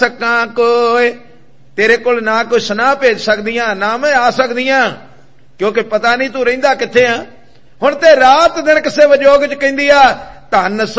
सका कोई, तेरे कोल ना कोई सुना भेज सकदियां ना मैं आ सकदियां, क्योंकि पता नहीं तू रहिंदा किथे आ। हुण ते रात दिन किसे वजोग च कहंदी आ धन